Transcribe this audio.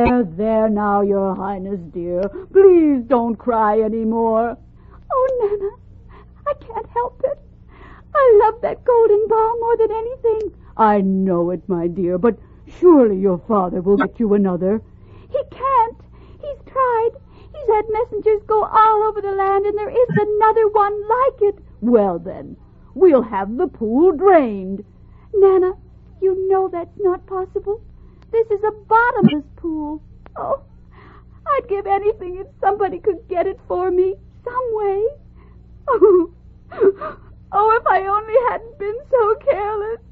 There now, Your Highness, dear. Please don't cry any more. Oh, Nana, I can't help it. I love that golden ball more than anything. I know it, my dear, but surely your father will get you another. He can't. He's tried. He's had messengers go all over the land, and there isn't another one like it. Well, then, we'll have the pool drained. Nana, you know that's not possible. This is a bottomless pool. Oh, I'd give anything if somebody could get it for me, some way. Oh, if I only hadn't been so careless.